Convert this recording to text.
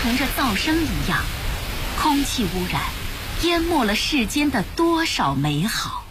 同着噪声一样，空气污染淹没了世间的多少美好。